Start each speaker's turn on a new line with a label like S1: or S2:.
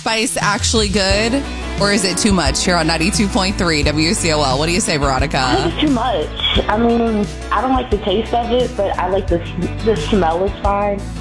S1: spice actually good, or is it too much here on 92.3 WCOL? What do you say, Veronica?
S2: I think it's too much. I mean, I don't like the taste of it, but I like the smell is fine.